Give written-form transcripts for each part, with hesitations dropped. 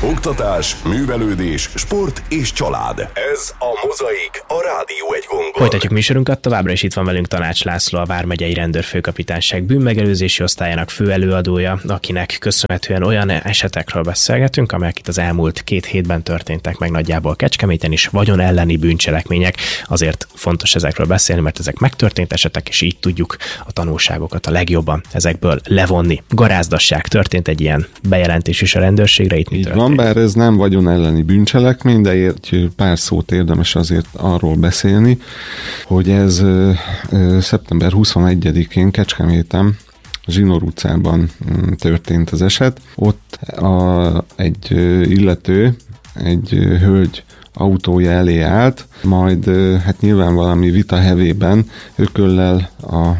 Oktatás, művelődés, sport és család. Ez a Mozaik, a Rádió Egy Gongon. Folytatjuk műsorunkat, továbbra is itt van velünk Tanács László, a Vármegyei Rendőrfőkapitányság bűnmegelőzési osztályának főelőadója, akinek köszönhetően olyan esetekről beszélgetünk, amelyek itt az elmúlt 2 hétben történtek meg nagyjából Kecskeméten is, vagyon elleni bűncselekmények. Azért fontos ezekről beszélni, mert ezek megtörtént esetek, és így tudjuk a tanulságokat a legjobban ezekből levonni. Garázdasság, történt egy ilyen bejelentés is a rendőrségre, itt mi történt? Van, bár ez nem vagyon elleni bűncselekmény, de egy pár szót érdemes azért arról beszélni, hogy ez szeptember 21-én Kecskeméten, Zsinór utcában történt az eset. Ott egy illető, egy hölgy autója elé állt, majd hát nyilván valami vita hevében ököllel a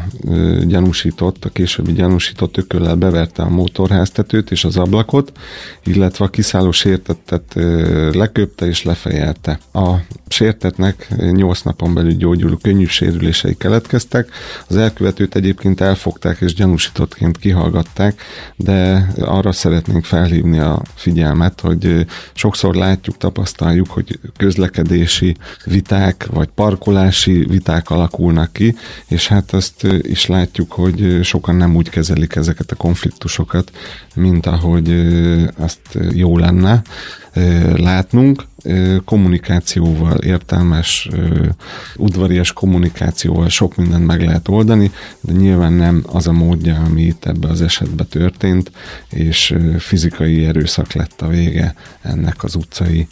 későbbi gyanúsított ököllel beverte a motorháztetőt és az ablakot, illetve a kiszálló sértettet leköpte és lefejelte. A sértettnek 8 napon belül gyógyuló könnyű sérülései keletkeztek. Az elkövetőt egyébként elfogták és gyanúsítottként kihallgatták, de arra szeretnénk felhívni a figyelmet, hogy sokszor látjuk, tapasztaljuk, hogy közlekedési viták vagy parkolási viták alakulnak ki, és hát azt is látjuk, hogy sokan nem úgy kezelik ezeket a konfliktusokat, mint ahogy azt jó lenne látnunk. Kommunikációval, értelmes, udvarias kommunikációval sok mindent meg lehet oldani, de nyilván nem az a módja, ami itt ebbe az esetben történt, és fizikai erőszak lett a vége ennek az utcai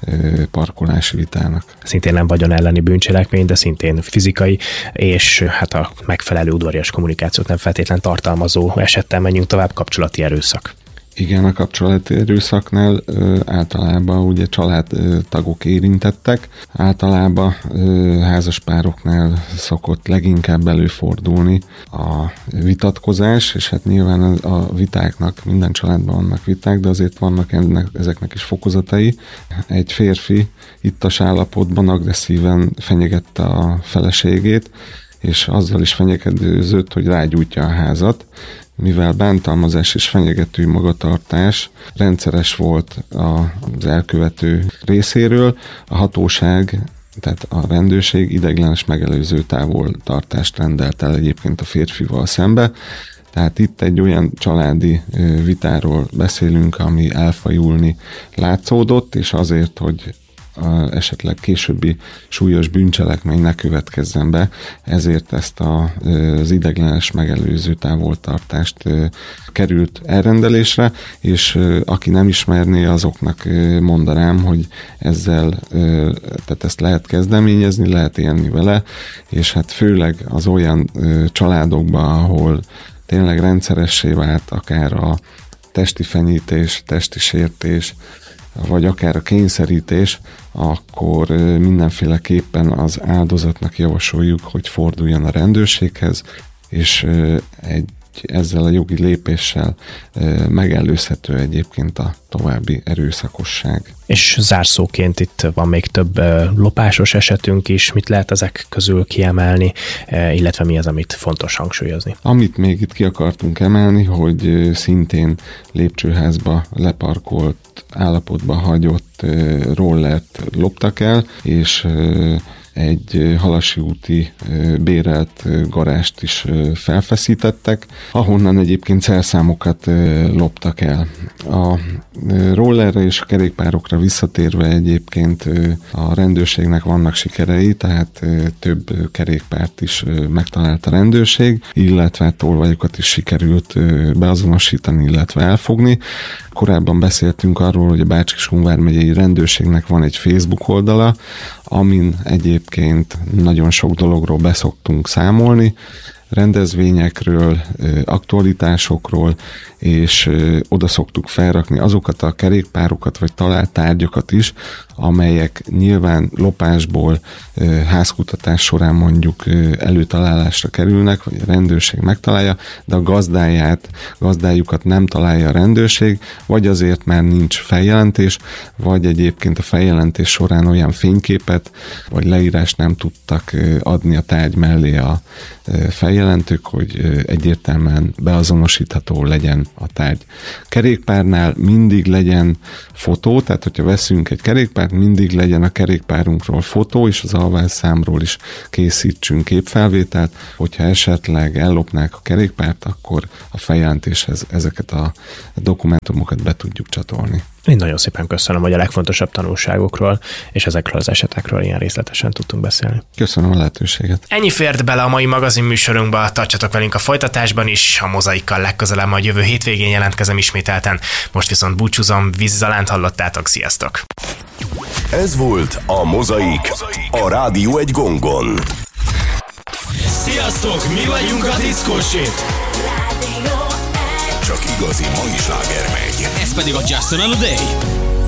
parkolási vitának. Szintén nem vagyon elleni bűncselekmény, de szintén fizikai, és hát a megfelelő udvarias kommunikációt nem feltétlen tartalmazó esettel menjünk tovább, kapcsolati erőszak. Igen, a kapcsolati erőszaknál általában ugye családtagok érintettek, általában házaspároknál szokott leginkább előfordulni a vitatkozás, és hát nyilván a vitáknak, minden családban vannak viták, de azért vannak ezeknek is fokozatai. Egy férfi ittas állapotban agresszíven fenyegette a feleségét, és azzal is fenyegetőzött, hogy rágyújtja a házat. Mivel bántalmazás és fenyegető magatartás rendszeres volt az elkövető részéről, a hatóság, tehát a rendőrség ideiglenes megelőző távoltartást rendelt el egyébként a férfival szembe. Tehát itt egy olyan családi vitáról beszélünk, ami elfajulni látszódott, és azért, hogy esetleg későbbi súlyos bűncselekmény ne következzen be, ezért ezt az ideiglenes megelőző távoltartást került elrendelésre, és aki nem ismerné, azoknak mondanám, hogy ezzel, tehát ezt lehet kezdeményezni, lehet élni vele, és hát főleg az olyan családokban, ahol tényleg rendszeressé vált akár a testi fenyítés, testi sértés, vagy akár a kényszerítés, akkor mindenféleképpen az áldozatnak javasoljuk, hogy forduljon a rendőrséghez, és ezzel a jogi lépéssel megelőzhető egyébként a további erőszakosság. És zárszóként itt van még több lopásos esetünk is, mit lehet ezek közül kiemelni, illetve mi az, amit fontos hangsúlyozni? Amit még itt ki akartunk emelni, hogy szintén lépcsőházba leparkolt állapotba hagyott rollert loptak el, és egy Halasi úti bérelt garást is felfeszítettek, ahonnan egyébként szerszámokat loptak el. A rollerre és a kerékpárokra visszatérve egyébként a rendőrségnek vannak sikerei, tehát több kerékpárt is megtalált a rendőrség, illetve tolvajokat is sikerült beazonosítani, illetve elfogni. Korábban beszéltünk arról, hogy a Bács-Kiskun vármegyei rendőrségnek van egy Facebook oldala, amin egyébként nagyon sok dologról beszoktunk számolni, rendezvényekről, aktualitásokról, és oda szoktuk felrakni azokat a kerékpárokat vagy talált tárgyakat is, amelyek nyilván lopásból házkutatás során mondjuk előtalálásra kerülnek, vagy a rendőrség megtalálja, de a gazdájukat nem találja a rendőrség, vagy azért, mert nincs feljelentés, vagy egyébként a feljelentés során olyan fényképet, vagy leírást nem tudtak adni a tárgy mellé a feljelentők, hogy egyértelműen beazonosítható legyen a tárgy. Kerékpárnál mindig legyen fotó, tehát hogyha veszünk egy kerékpárt, mindig legyen a kerékpárunkról fotó, és az alványszámról is készítsünk képfelvételt, hogyha esetleg ellopnák a kerékpárt, akkor a feljelentéshez ezeket a dokumentumokat be tudjuk csatolni. Én nagyon szépen köszönöm, hogy a legfontosabb tanulságokról és ezekről az esetekről ilyen részletesen tudtunk beszélni. Köszönöm a lehetőséget. Ennyi fért bele a mai magazin műsorunkba, tartsatok velünk a folytatásban is, a Mozaikkal legközelebb majd jövő hétvégén jelentkezem ismételten. Most viszont búcsúzom, Viz Zalánt hallottátok, sziasztok! Ez volt a Mozaik, a Rádió egy gongon. Sziasztok, mi vagyunk a Disco Shit! Csak igazi mai sláger megy. Ez pedig a Just Another Day.